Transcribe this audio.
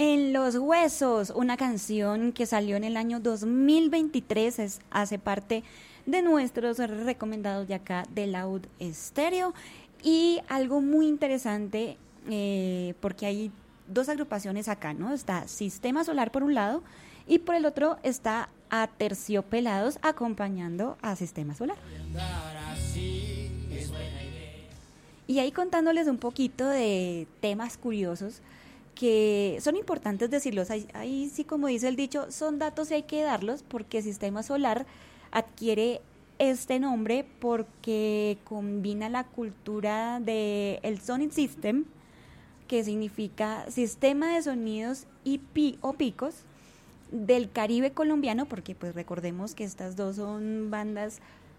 En los huesos, una canción que salió en el año 2023, hace parte de nuestros recomendados de acá de Loud Stereo. Y algo muy interesante, porque hay dos agrupaciones acá, ¿no? Está Sistema Solar por un lado y por el otro está Aterciopelados acompañando a Sistema Solar. Y ahí contándoles un poquito de temas curiosos que son importantes decirlos. Ahí sí, como dice el dicho, son datos y hay que darlos porque Sistema Solar adquiere este nombre porque combina la cultura del Sonic System, que significa sistema de sonidos o picos del Caribe colombiano, porque pues recordemos que estas dos son bandas